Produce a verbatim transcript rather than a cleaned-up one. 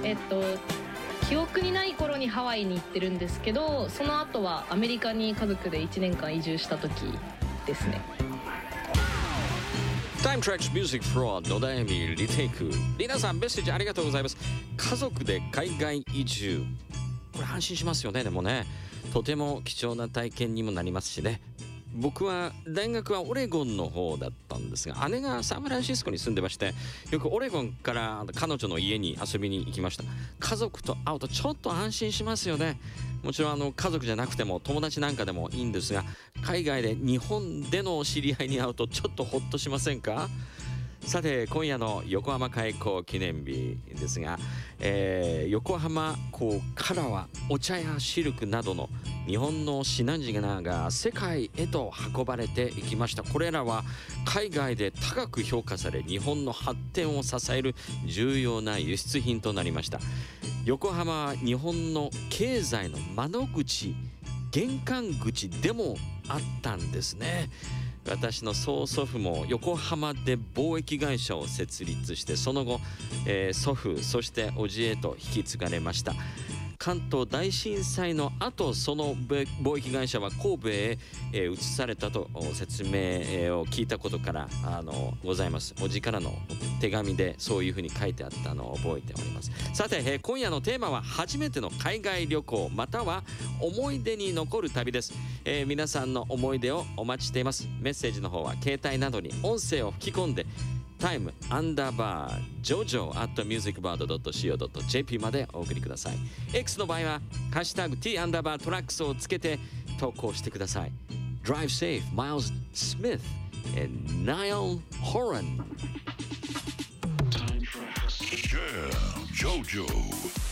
えっと記憶にない頃にハワイに行ってるんですけど、その後はアメリカに家族でいちねんかん移住した時ですね。 タイムトラックスミュージックフロア野田恵美リテイク。リナさんメッセージありがとうございます。家族で海外移住、これ安心しますよね。でもね、とても貴重な体験にもなりますしね。僕は大学はオレゴンの方だったんですが、姉がサンフランシスコに住んでまして、よくオレゴンから彼女の家に遊びに行きました。家族と会うとちょっと安心しますよね。もちろんあの家族じゃなくても友達なんかでもいいんですが、海外で日本での知り合いに会うとちょっとホッとしませんか？さて今夜の横浜開港記念日ですが、えー、横浜港からはお茶やシルクなどの日本の品々が世界へと運ばれていきました。これらは海外で高く評価され、日本の発展を支える重要な輸出品となりました。横浜は日本の経済の窓口、玄関口でもあったんですね。私の曽祖父も横浜で貿易会社を設立して、その後、えー、祖父そして叔父へと引き継がれました。関東大震災の後、その貿易会社は神戸へ、えー、移されたと説明を聞いたことからあのございます。おじからの手紙でそういうふうに書いてあったのを覚えております。さて、えー、今夜のテーマは初めての海外旅行または思い出に残る旅です。えー、皆さんの思い出をお待ちしています。メッセージの方は携帯などに音声を吹き込んでタイムアンダーバージョジョ at ミュージックバード ドットシーオー ドット ジェーピー までお送りください。 X の場合はハッシュタグ T アンダーバートラックスをつけて投稿してください。 Drive safe Miles Smith and Niall Horan. Time tracks. Yeah, JoJo